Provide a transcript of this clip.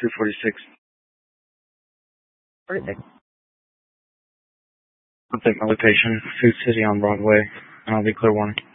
246. Perfect. I'll take my location, Food City on Broadway, and I'll be clear warning.